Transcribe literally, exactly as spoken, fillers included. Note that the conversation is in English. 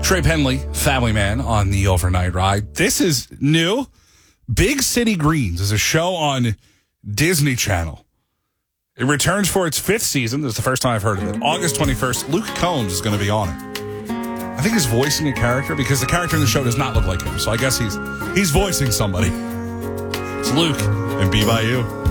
Trey Penley, Family Man on the Overnight Ride. This is new. Big City Greens is a show on Disney Channel. It returns for its fifth season. This is the first time I've heard of it. August twenty-first, Luke Combs is going to be on it. I think he's voicing a character because the character in the show does not look like him. So I guess he's he's voicing somebody. It's Luke and Be By You.